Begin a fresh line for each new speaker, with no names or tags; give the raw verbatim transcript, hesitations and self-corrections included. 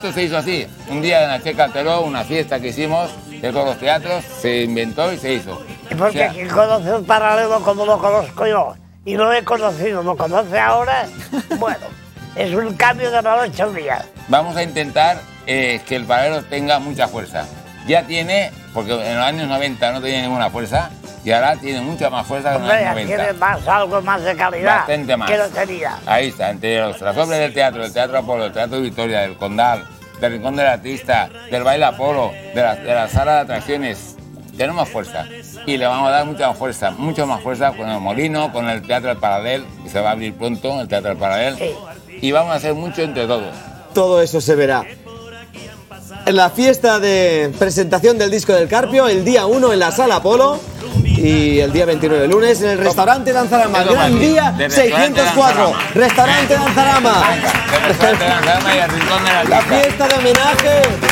Esto se hizo así. Un día en la Checa Alteró, una fiesta que hicimos de todos los teatros, se inventó y se hizo.
Porque o sea, quien conoce el paralelo como lo conozco yo y no lo he conocido, lo conoce ahora, bueno, es un cambio de la noche al día.
Vamos a intentar eh, que el paralelo tenga mucha fuerza. Ya tiene, porque en los años noventa no tenía ninguna fuerza, y ahora tiene mucha más fuerza que en los años noventa.
Tiene más, algo más de calidad.
Bastante más.
Que no tenía.
Ahí está, entre los trasfombres del teatro, del Teatro Apolo, del Teatro Victoria, del Condal, del Rincón del Artista, del Baile Apolo, de la, de la sala de atracciones. Tenemos fuerza y le vamos a dar mucha más fuerza, mucho más fuerza con el Molino, con el Teatro del Paral·lel, que se va a abrir pronto, el Teatro del Paral·lel, sí. Y vamos a hacer mucho entre todos.
Todo eso se verá en la fiesta de presentación del disco del Carpio, el día uno en la Sala Apolo y el día veintinueve, lunes, en el restaurante Danzarama, Gran Vía seiscientos cuatro, restaurante Danzarama.
Restaurante Danzarama y el Rincón del Artista.
La fiesta de homenaje